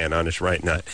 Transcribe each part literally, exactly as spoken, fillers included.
hand on his right nut.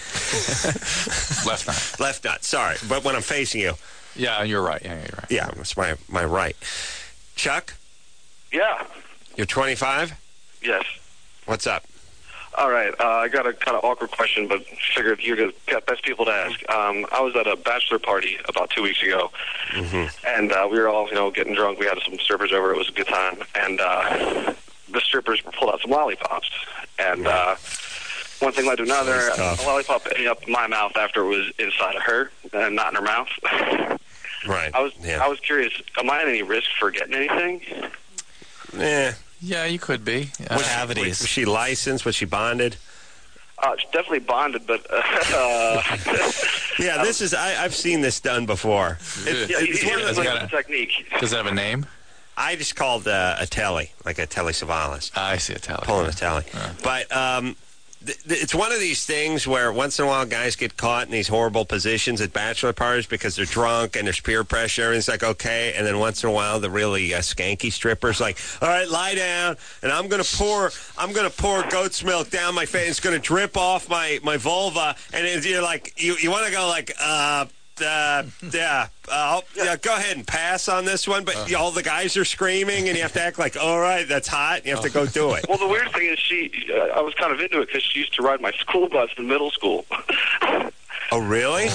Left nut. Left nut, sorry. But when I'm facing you. Yeah, you're right. Yeah, you're right. Yeah, it's my, my right. Chuck? Yeah. You're twenty-five? Yes. What's up? All right. Uh, I got a kind of awkward question, but figured you're the best people to ask. Um, I was at a bachelor party about two weeks ago, mm-hmm. and uh, we were all, you know, getting drunk. We had some strippers over. It was a good time. And uh, the strippers pulled out some lollipops. And uh, one thing led to another. A lollipop ended up in my mouth after it was inside of her and not in her mouth. Right. I was yeah. I was curious, am I at any risk for getting anything? Yeah. Yeah, you could be. Uh, was, cavities. Was she licensed? Was she bonded? Uh, she's definitely bonded, but... Uh, yeah, this is... I, I've seen this done before. It, yeah, it's one of the technique. Does it have a name? I just called uh, a telly, like a telly Savalas. Uh, I see a telly. Pulling a telly. Uh. But... Um, it's one of these things where once in a while guys get caught in these horrible positions at bachelor parties because they're drunk and there's peer pressure and it's like, okay, and then once in a while the really uh, skanky strippers like, all right, lie down and I'm going to pour I'm going to pour goat's milk down my face. It's going to drip off my, my vulva. And it's, you're like, you, you want to go like, uh, uh, yeah, uh, yeah, go ahead and pass on this one. But uh. all the guys are screaming, and you have to act like, all right, that's hot. And you have to go do it. Well, the weird thing is, she, uh, I was kind of into it because she used to ride my school bus in middle school. Oh, really?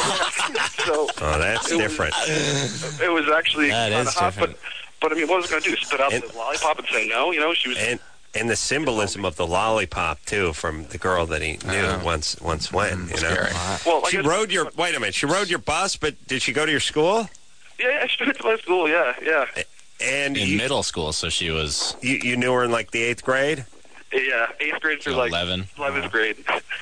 So oh, that's it different. Was, it was actually kind of hot, different. but, but I mean, what was I going to do? Spit out and, the lollipop and say no? You know, she was. And, And the symbolism of the lollipop too, from the girl that he knew uh, once once went. You know, well, she rode your. Wait a minute, she rode your bus, but did she go to your school? Yeah, yeah she went to my school. Yeah, yeah. And in you, middle school, so she was. You, you knew her in like the eighth grade. Yeah, eighth grade through like eleven. Eleventh grade.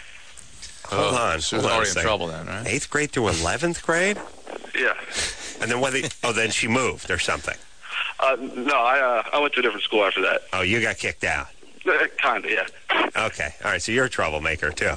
Hold oh, on, she was hold already on in trouble then, right? Eighth grade through eleventh grade. Yeah. And then when they, oh, then she moved or something. Uh, no, I uh, I went to a different school after that. Oh, you got kicked out. Uh, kind of, yeah. Okay, all right. So you're a troublemaker too.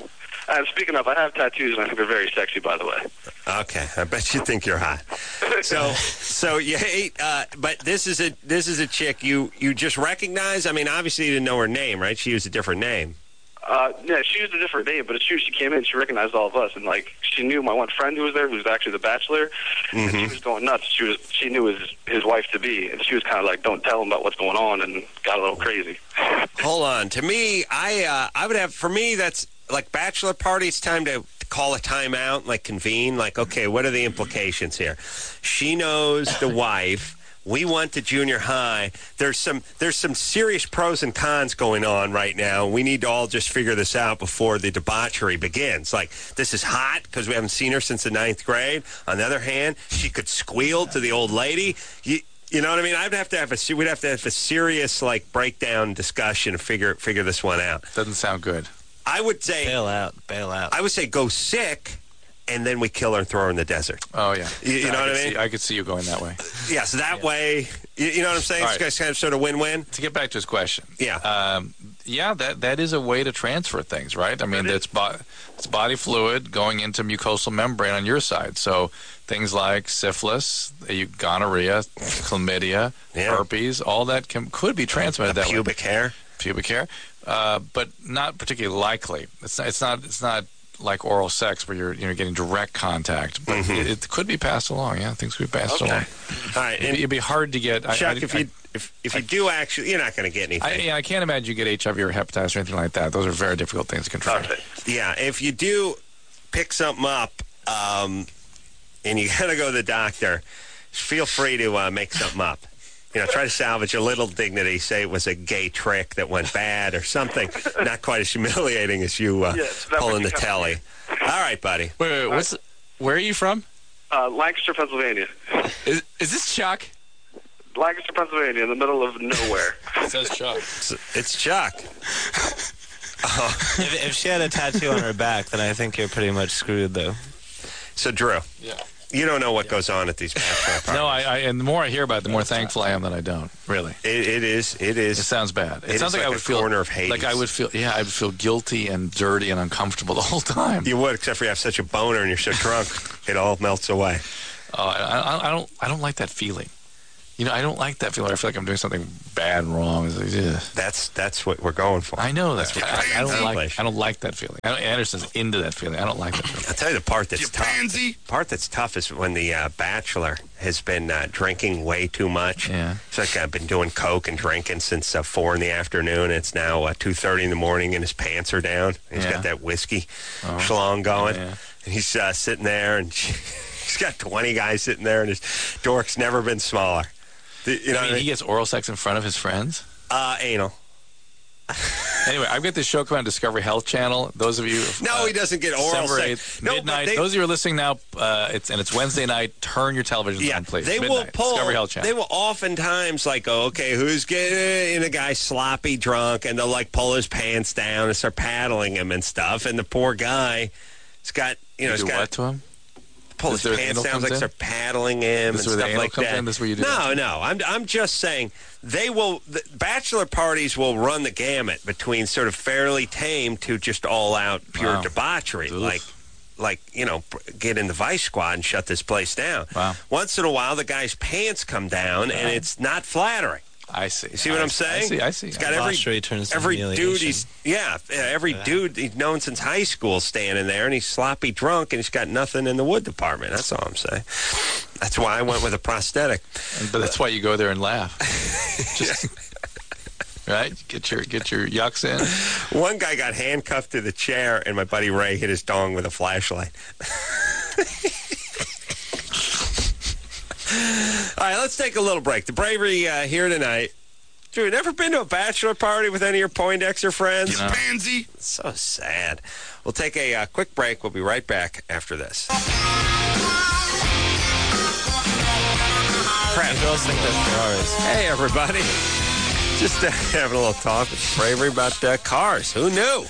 And speaking of, I have tattoos, and I think they're very sexy, by the way. Okay, I bet you think you're hot. So, so you hate, uh, but this is a this is a chick you you just recognize. I mean, obviously you didn't know her name, right? She used a different name. Uh, yeah, she used a different name, but it's true. She came in, she recognized all of us, and like she knew my one friend who was there, who was actually the bachelor, mm-hmm. and she was going nuts. She was she knew his his wife to be, and she was kind of like, "Don't tell him about what's going on," and got a little crazy. Hold on, to me, I uh, I would have for me that's like bachelor party. It's time to call a timeout, like convene, like okay, what are the implications here? She knows the wife. We went to junior high. There's some there's some serious pros and cons going on right now. We need to all just figure this out before the debauchery begins. Like, this is hot because we haven't seen her since the ninth grade. On the other hand, she could squeal to the old lady. You, you know what I mean? I'd have to have a we'd have to have a serious like breakdown discussion to figure figure this one out. Doesn't sound good. I would say bail out, bail out. I would say go sick. And then we kill her and throw her in the desert. Oh, yeah. You, you know I what I mean? See, I could see you going that way. Yes, that yeah. way. You, you know what I'm saying? Right. It's kind of sort of win-win. To get back to his question. Yeah. Um, yeah, that that is a way to transfer things, right? I mean, it's, bo- it's body fluid going into mucosal membrane on your side. So things like syphilis, gonorrhea, chlamydia, yeah. herpes, all that can, could be transmitted a that pubic way. hair. Pubic hair. Uh, but not particularly likely. It's not, it's not, it's not like oral sex where you're you know getting direct contact, but mm-hmm. it, it could be passed along. Yeah, things could be passed okay. along. All right, it'd, it'd be hard to get. Chuck, I, I, if you if if you I, do actually, you're not going to get anything. I, yeah, I can't imagine you get H I V or hepatitis or anything like that. Those are very difficult things to control. Okay. Yeah, if you do pick something up, um, and you got to go to the doctor, feel free to uh, make something up. You know, try to salvage a little dignity. Say it was a gay trick that went bad or something. Not quite as humiliating as you uh, yes, pulling the telly. All right, buddy. Wait, wait, what's the, where are you from? Uh, Lancaster, Pennsylvania. Is, is this Chuck? Lancaster, Pennsylvania, in the middle of nowhere. It says Chuck. It's, it's Chuck. Oh. If, if she had a tattoo on her back, then I think you're pretty much screwed, though. So, Drew. Yeah. You don't know what goes on at these bachelor parties. No, I, I, and the more I hear about it, the more thankful I am that I don't. Really, it, it is. It is. It sounds bad. It, it sounds like, like I would a feel corner of Hades. like I would feel. Yeah, I would feel guilty and dirty and uncomfortable the whole time. You would, except for you have such a boner and you're so drunk, it all melts away. Oh, I, I, I don't. I don't like that feeling. You know, I don't like that feeling. I feel like I'm doing something bad and wrong. It's like, ugh. That's that's what we're going for. I know that. That's I, I don't like. English. I don't like that feeling. I don't, Anderson's into that feeling. I don't like that feeling. I'll tell you the part that's You tough. pansy. Part that's tough is when the uh, Bachelor has been uh, drinking way too much. Yeah. It's like I've been doing coke and drinking since uh, four in the afternoon. It's now uh, two thirty in the morning, and his pants are down. He's Yeah. got that whiskey Oh. schlong going, Yeah. and he's uh, sitting there, and he's got twenty guys sitting there, and his dork's never been smaller. The- You know, I mean, what I he mean? gets oral sex in front of his friends. uh, anal. Anyway, I've got this show coming on Discovery Health Channel. Those of you, No, uh, he doesn't get oral December sex. eighth, No, but midnight. they- Those of you who are listening now, uh, it's and it's Wednesday night. Turn your televisions Yeah, on, please. they midnight, will pull. Discovery Health Channel. They will oftentimes like go, okay, who's getting a guy sloppy drunk, and they'll like pull his pants down and start paddling him and stuff, and the poor guy, has got you know, You he's do got what to him? pull This his is where the pants anal down, comes like in? start paddling him This is and where the stuff anal like comes that. in? This is where you do no, that? no. I'm I'm just saying they will. The bachelor parties will run the gamut between sort of fairly tame to just all out pure Wow. debauchery, Oof. like. Like, you know, get in the Vice Squad and shut this place down. Wow. Once in a while, the guy's pants come down, and Right. it's not flattering. I see. You see what I I'm see, saying? I see. I see. He's got every Debauchery turns to every dude humiliation. he's yeah, yeah, every dude he's known since high school standing there, and he's sloppy drunk, and he's got nothing in the wood department. That's all I'm saying. That's why I went with a prosthetic. But that's why you go there and laugh. Just, right? Get your get your yucks in. One guy got handcuffed to the chair, and my buddy Ray hit his dong with a flashlight. All right, let's take a little break. The Bravery uh, here tonight. Dude, never been to a bachelor party with any of your Poindexter friends? You know. Pansy. It's so sad. We'll take a uh, quick break. We'll be right back after this. And girls think they're Ferraris. Hey, everybody. Just uh, having a little talk with Bravery about uh, cars. Who knew?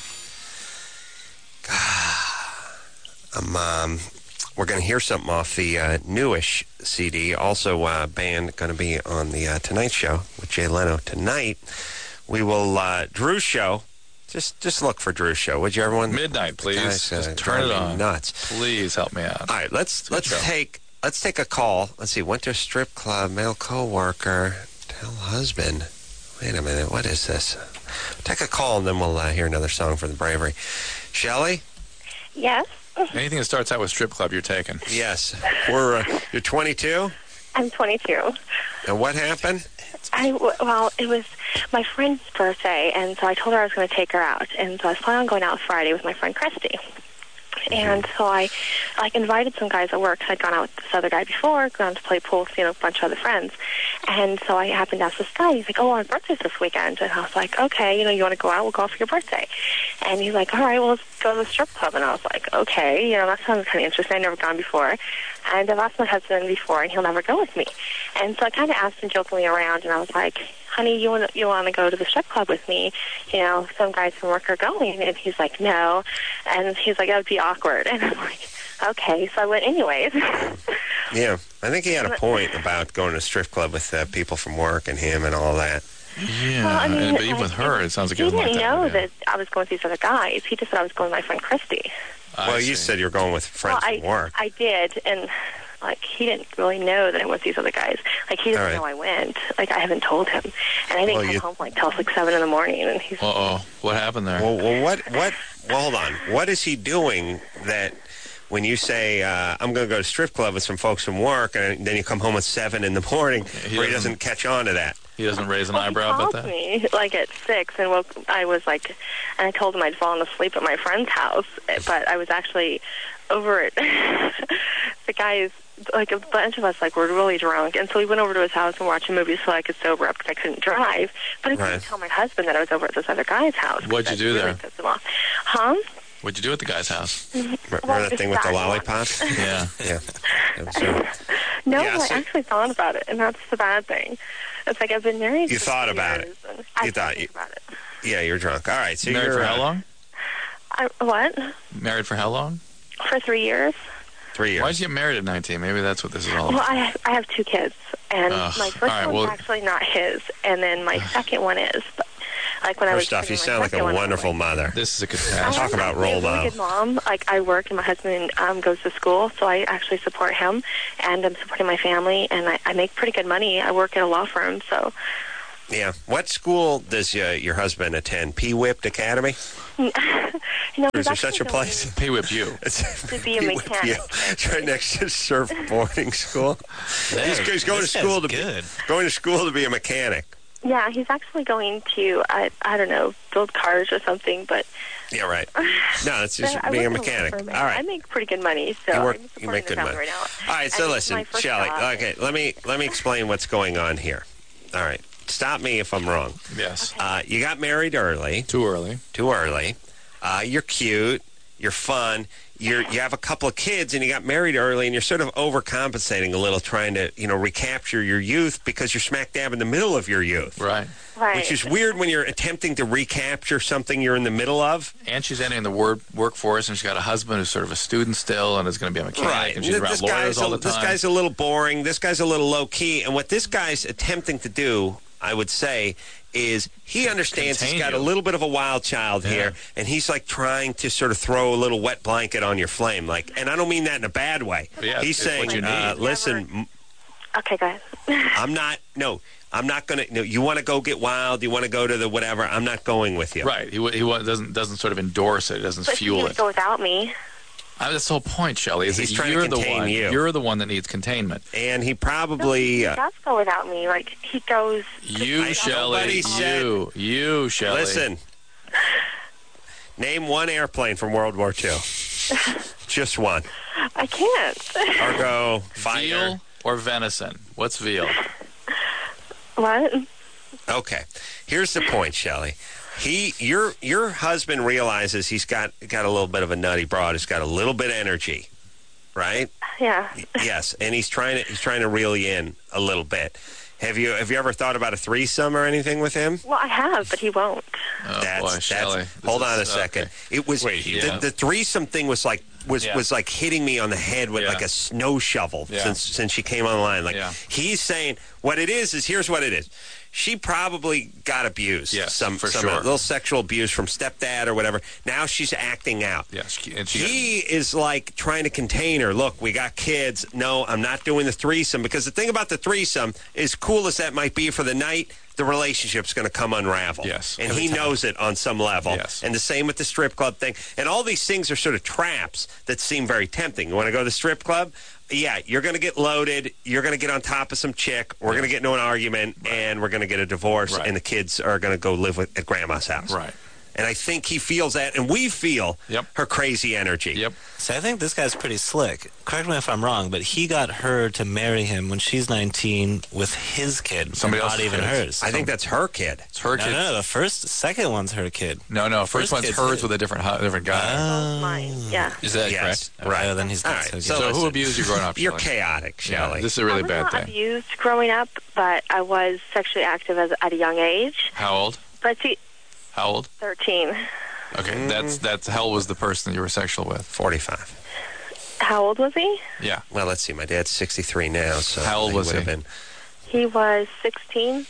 Um, um, we're going to hear something off the uh, newish C D. Also, uh, band going to be on the uh, Tonight Show with Jay Leno tonight. We will, uh, Drew's show. Just just look for Drew's show, would you, everyone? Midnight, please. Guys, uh, Just turn it drive me on. Nuts. Please help me out. All right, let's let's show. take let's take a call. Let's see. Went to a strip club, male coworker, tell husband. Wait a minute, what is this? Take a call and then we'll uh, hear another song for the Bravery. Shelley? Yes, Anything that starts out with strip club, you're taking. Yes. We're uh, you're twenty-two, I'm twenty-two. and what happened? I w- well, it was my friend's birthday, and so I told her I was going to take her out, and so I was planning on going out Friday with my friend Christy. And so I, like, invited some guys at work. I'd gone out with this other guy before, gone to play pool with, you know, a bunch of other friends. And so I happened to ask this guy. He's like, "Oh, our birthday's this weekend." And I was like, "Okay, you know, you want to go out? We'll go out for your birthday." And he's like, "All right, well, let's go to the strip club." And I was like, "Okay, you know, that sounds kind of interesting. I've never gone before." And I've asked my husband before, and he'll never go with me. And so I kind of asked him jokingly around, and I was like, "Honey, you want to you want to go to the strip club with me? You know, some guys from work are going." And he's like, "No," and he's like, "That would be awkward." And I'm like, "Okay," so I went anyways. Yeah, I think he had a point about going to a strip club with uh, people from work and him and all that. Yeah, Well, I mean, and- but even like, with her, it sounds like he it doesn't like didn't that. know one, yeah. that I was going with these other guys. He just said I was going with my friend Christy. I well, you see. said you were going with friends well, I, from work. I did, and like he didn't really know that I went with these other guys. Like he doesn't All right. know I went. Like I haven't told him, and I didn't Well, come you- home like till like seven in the morning. And he's Uh-oh. What happened there? Well, well, what, what, well, hold on. What is he doing that when you say, uh, I'm going to go to strip club with some folks from work, and then you come home at seven in the morning, he where he doesn't- doesn't catch on to that? He doesn't raise an well, eyebrow he about called that? me like at six, and woke. I was like, and I told him I'd fallen asleep at my friend's house, but I was actually over at the guys. Like a bunch of us, like were really drunk, and so we went over to his house and watched a movie so I could sober up because I couldn't drive. But I couldn't Right. tell my husband that I was over at this other guy's house. What'd you That do really there? pissed him off. Huh? What'd you do at the guy's house? Remember Well, that it's thing with the that one. lollipops? Yeah. Yeah. That was, uh, No, Yeah, I so- actually thought about it, and that's the bad thing. It's like I've been married. You for thought two about years, it. and I You thought think you- about it. yeah, you're drunk. All right. So Married you're for how uh, long? I, what? Married for how long? For three years. Three years. Why'd you get married at nineteen? Maybe that's what this is all Well, about. I have, I have two kids, and Ugh, my first all right, one's well- actually not his, and then my second one is. But, Like when I was First off, you my sound like birthday a when I was, wonderful like, mother. This is a I catastrophe. Talk am about actually role a really model. good mom. Like I work and my husband um, goes to school, so I actually support him, and I'm supporting my family, and I, I make pretty good money. I work at a law firm, so. Yeah. What school does uh, your husband attend? P-Whipped Academy? you know, Or is he's there such a actually place? P whip you. It's To be a P-Whipped, mechanic, yeah. It's right next to surf boarding school. He's, he's going to This school to guy's be, good. going to school to be a mechanic. Yeah, he's actually going to, I, I don't know, build cars or something, but Yeah, right. No, it's just I being a work at mechanic. law firm, All and I right. make pretty good money, so You work- I'm you supporting make the good family money. right now. All right, so And this is my listen, first Shelley. job. Okay, let me let me explain what's going on here. All right, stop me if I'm wrong. Yes. Uh, you got married early, Too early. too early. Uh, you're cute. You're fun. You're you have a couple of kids, and you got married early, and you're sort of overcompensating a little, trying to you know recapture your youth because you're smack dab in the middle of your youth. Right. Right. Which is weird when you're attempting to recapture something you're in the middle of. And she's entering the word workforce, and she's got a husband who's sort of a student still, and is going to be a mechanic, and she's Th- around this lawyers guy's all a, the time. This guy's a little boring. This guy's a little low key. And what this guy's attempting to do, I would say, is he understands Contain he's got you. a little bit of a wild child Yeah. here, and he's like trying to sort of throw a little wet blanket on your flame. Like, and I don't mean that in a bad way. Yeah, he's it's saying, what you uh, need. listen, m- Okay, go ahead. I'm not. No, I'm not going to. No, you want to go get wild? You want to go to the whatever? I'm not going with you. Right. He, wa- he wa- doesn't doesn't sort of endorse it. Doesn't But fuel he it. would go without me. I mean, that's the whole point, Shelley. Is He's that trying to you're the contain one. you. You're the one that needs containment. And he He probably. Uh, does go without me. Like, he goes... You, I- Shelley. nobody said- You. You, Shelley. listen. Name one airplane from World War Two. Just one. I can't. Cargo, fighter. Veal or venison? What's veal? What? Okay. Here's the point, Shelley. He, your, your husband realizes he's got got a little bit of a nutty broad. He's got a little bit of energy, right? Yeah. Yes, and he's trying to he's trying to reel you in a little bit. Have you have you ever thought about a threesome or anything with him? Well, I have, but he won't. Oh, That's, boy, that's Shelley. hold This on a is- second. okay. It was Wait, the, yeah. the threesome thing was like was Yeah. was like hitting me on the head with Yeah. like a snow shovel Yeah. since since she came online. Like Yeah. he's saying what it is is here's what it is. She probably got abused. Yes, some for some sure. little sexual abuse from stepdad or whatever. Now she's acting out. Yes, and she He is like trying to contain her. Look, we got kids. No, I'm not doing the threesome because the thing about the threesome, as cool as that might be for the night, the relationship's going to come unravel. Yes, and every he time. knows it on some level. Yes. And the same with the strip club thing. And all these things are sort of traps that seem very tempting. You want to go to the strip club? Yeah, you're going to get loaded. You're going to get on top of some chick. We're going to get into an argument, and we're going to get a divorce, Right. and the kids are going to go live with, at grandma's house. Right. And I think he feels that, and we feel Yep. her crazy energy. Yep. So I think this guy's pretty slick. Correct me if I'm wrong, but he got her to marry him when she's nineteen with his kid, Somebody not else's even kid. hers. I think that's her kid. It's her no, kid. no, the first, second one's her kid. No, no. First, First one's kid's hers his. with a different hu- different guy. Oh. Mine. Yeah. Is that Yes. correct? Right. Oh, then he's All not right, so good. so So, listen, who abused you growing up? You're Shelley? chaotic, Yeah, Shelley. this is a really I was bad not thing. abused growing up, but I was sexually active as, at a young age. How old? But see, How old? thirteen. Okay, Mm-hmm. that's that's hell was the person that you were sexual with. forty-five. How old was he? Yeah. Well, let's see. My dad's sixty-three now, so How old was would have he? been. He was sixteen.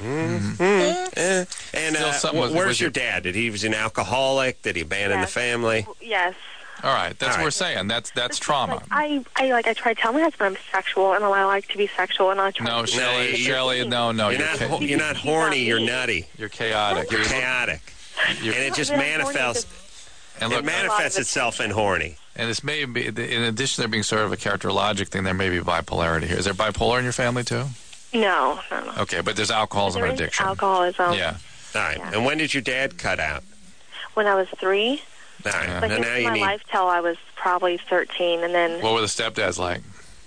Eh. And Still uh, something wh- was- where's was your your- dad? Did he was an alcoholic? Did he abandon Yes. the family? Yes. All right, that's All what right. we're saying. That's that's Like, trauma. I, I like I tried telling my husband I'm sexual and I like to be sexual and I try No, to Shelley, you- Shelley, no, no, you're, you're not. cha- ho- you're not He's horny. not You're me. nutty. you're chaotic. You're chaotic, You're- and it just Not that I'm horny, manifests. and It look, manifests itself in horny. and this may be in addition to there being sort of a character logic thing. There may be bipolarity here. Is there bipolar in your family too? No, no, no. Okay, but there's alcoholism There and is addiction. alcoholism. Yeah. All right. Yeah. And when did your dad cut out? When I was three, All right. Yeah. but Now, he now was you my need. life till I was probably thirteen, and then What were the stepdads like?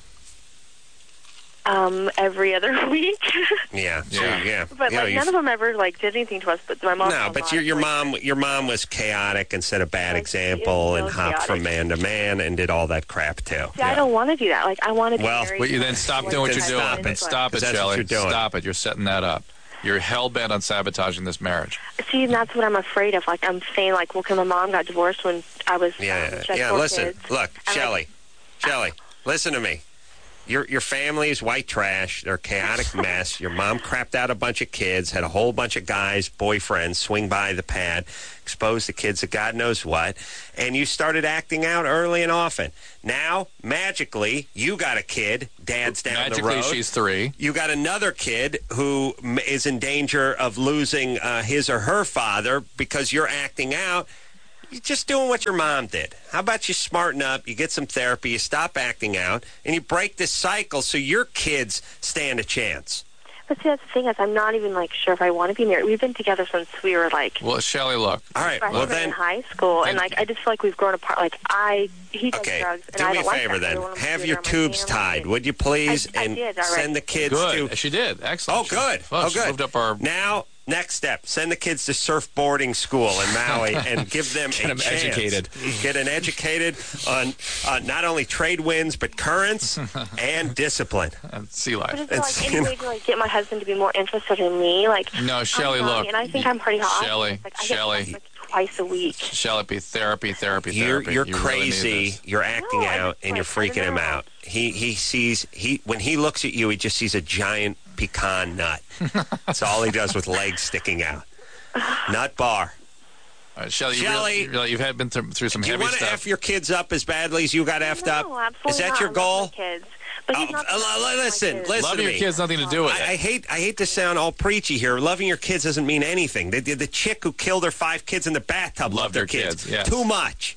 um, every other week. Yeah. So, Yeah. yeah. But You know, like you- none of them ever like did anything to us. But my mom. No, but your your mom your mom was chaotic and set a bad Yes, example she is and so hopped from chaotic. man to man and did all that crap too. See, I don't want to do that. Like I want to be Well, married. Well, you to then my stop husband. doing what Then you're stop doing. it. Then stop it, 'Cause that's what Shelley. you're doing. Stop it. You're setting that up. You're hell bent on sabotaging this marriage. See, and that's what I'm afraid of. Like I'm saying, like, well, 'cause my mom got divorced when I was Yeah, um, she had yeah. four Listen, kids. look, And, Shelley, Shelley, listen to me. Your your family is white trash. They're a chaotic mess. Your mom crapped out a bunch of kids, had a whole bunch of guys, boyfriends, swing by the pad, exposed the kids to God knows what, and you started acting out early and often. Now, magically, you got a kid. Dad's down magically, the road. Magically, she's three. You got another kid who is in danger of losing uh, his or her father because you're acting out. You're just doing what your mom did. How about you smarten up, you get some therapy, you stop acting out, and you break this cycle so your kids stand a chance. But see, that's the thing is, I'm not even like sure if I want to be married. We've been together since we were like. Well, Shelley, look. All right. Freshmen Well, then in high school, and like I just feel like we've grown apart. Like I, he does okay. drugs, and Do I me don't a favor like that. I then. don't want him Have to your do it on my tubes family. tied, would you please, I- I and did already. send the kids Good. to. She did. Excellent. Oh, good. Well, oh, she good. moved up our. Now. Next step, send the kids to surfboarding school in Maui and give them Get a them chance. educated. Get them educated on uh, not only trade winds, but currents and discipline. And sea But life. is there like It's, any you know- way to like get my husband to be more interested in me? Like No, Shelley, I'm young, look. and I think I'm pretty hot. Shelley, like, I Shelley. get like twice a week. Shelley, be therapy, therapy, You're therapy. you're You really need crazy. this. You're acting No, I out, just, and you're like, I freaking don't him know. out. He he sees he when he looks at you, he just sees a giant pecan nut. That's all he does with legs sticking out. Nut bar. All right, Shelley, Shelley. you really, you've had been through, through some Do you heavy want to stuff. F your kids up as badly as you got effed up? No, absolutely Is that not. your I love goal? my kids. But he's Oh, not uh, the l- best with listen, my kids. listen. Loving to your me. kids, nothing to do with I, I it. hate I hate to sound all preachy here. Loving your kids doesn't mean anything. The, the, the chick who killed her five kids in the bathtub loved Loved her her kids. kids, yes. Too much.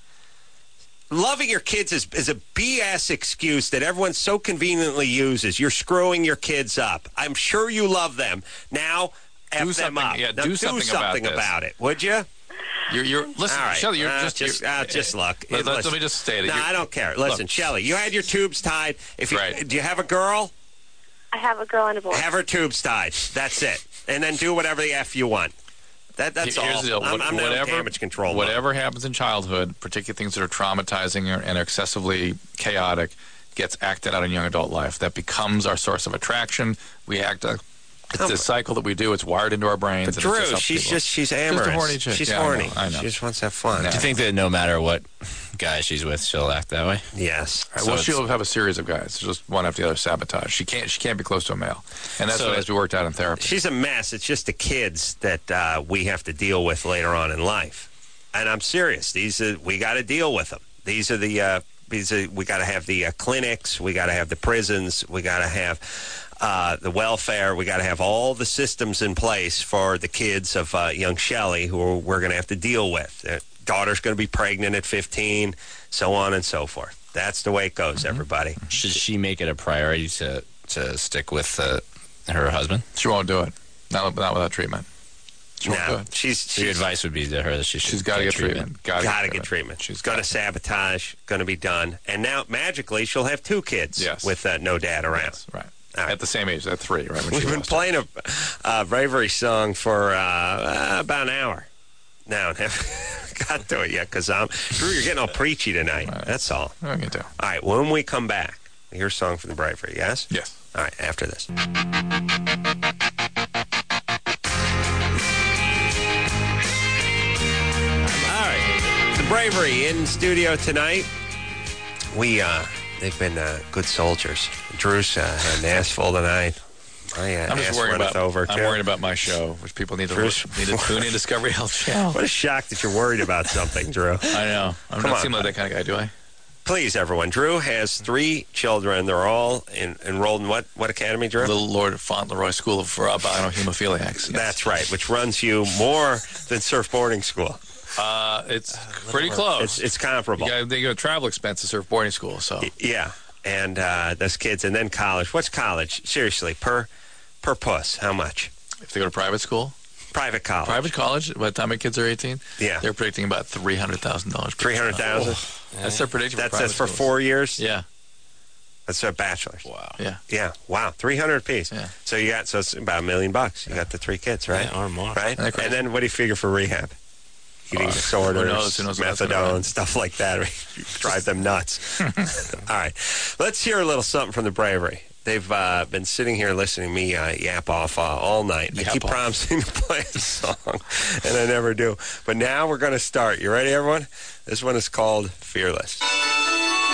Loving your kids is, is a B S excuse that everyone so conveniently uses. You're screwing your kids up. I'm sure you love them. Now, F Do them something- up. yeah, Now, do something about this. about it, would you? You're, you're listen, All right. Shelley. You're Uh, just, just, you're, uh, just look. Let, let- Listen. let me just state it. No, You're- I don't care. Listen, Look. Shelley, you had your tubes tied. If you, Right. Do you have a girl? I have a girl and a boy. Have her tubes tied. That's it. And then do whatever the F you want. That, that's Here's all. the deal. I'm, What- I'm not whatever, damage control. mode. Whatever happens in childhood, particularly things that are traumatizing or- and excessively chaotic, gets acted out in young adult life. That becomes our source of attraction. We act. Uh, it's Oh, this cycle that we do. It's wired into our brains. But and it Drew, just helps she's people. just, she's Just a amorous. horny chick. She's Yeah, I know, horny. I know. She just wants to have fun. Yeah. Do you think that no matter what guy she's with, she'll act that way? Yes. All right, So well, it's- she'll have a series of guys, just one after the other, sabotage. She can't. She can't be close to a male, and that's So- what has to be worked out in therapy. She's a mess. It's just the kids that uh, we have to deal with later on in life. And I'm serious. These are, we got to deal with them. These are the uh, these are, we got to have the uh, clinics. We got to have the prisons. We got to have uh, the welfare. We got to have all the systems in place for the kids of uh, young Shelley, who we're going to have to deal with. Their daughter's going to be pregnant at fifteen, so on and so forth. That's the way it goes, Mm-hmm. everybody. Should she make it a priority to to stick with uh, her husband? She won't do it. Not, not without treatment. She won't do No, it. she's So your she's advice would be to her that she should She's got to get treatment. Got got to get treatment. She's going to sabotage. Going to be done. And now, magically, she'll have two kids Yes. with uh, no dad around. Yes, right. All right. At the same age, at three, right? When We've she been lost playing a uh, bravery song for uh, uh, about an hour now. and haven't got to it yet because I'm Drew. You're getting all preachy tonight. Right. That's all. it. What are we gonna do? All right. When we come back, here's a song for the bravery. Yes. Yes. All right. After this. All right. The bravery in studio tonight. We uh, they've been uh, good soldiers. Drew's uh, had an ass full tonight. My uh, I'm just ass worried runneth about. over I'm too. worried about my show, which people need to Bruce- need to tune in Discovery Health Channel. What a shock that you're worried about something, Drew. I know. I'm Come not on, seem like that kind of guy, do I? Please, everyone. Drew has three children. They're all in, enrolled in what what academy, Drew? Little Lord Fauntleroy School of Albino Hemophiliacs. Yes. That's right, which runs you more than surfboarding school. Uh, it's pretty close. It's it's comparable. You got, they got travel expenses for boarding school, so Yeah, and uh, those kids, and then college. What's college? Seriously, per per puss, how much? if they go to private school, Private college. private college, by the time my kids are eighteen, Yeah. they're predicting about three hundred thousand dollars. Three hundred thousand. That's their prediction. That's for that's for private schools. four years. Yeah, That's a bachelor's. Wow. yeah. Yeah. Wow. Three hundred apiece. Yeah. So you got so it's about a million bucks. You got the three kids, right? Yeah, or more. Right. Isn't that crazy? And then what do you figure for rehab? Eating Uh, disorders, who knows? Who knows what that's gonna methadone, be. stuff like that. Drive them nuts. All right. Let's hear a little something from the bravery. They've uh, been sitting here listening to me uh, yap off uh, all night. I Yap keep off. promising to play a song, and I never do. But now we're going to start. You ready, everyone? This one is called Fearless.